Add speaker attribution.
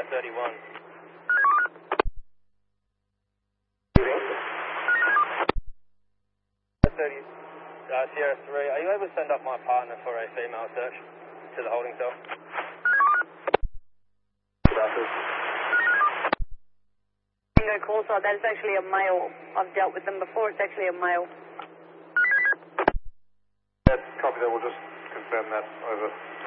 Speaker 1: 31. Sierra 3, are you able to send up my partner for a female search to the holding cell?
Speaker 2: Bingo call side, that is actually a male. I've dealt with them before, it's actually a male.
Speaker 3: Yeah, copy that, we'll just confirm that over.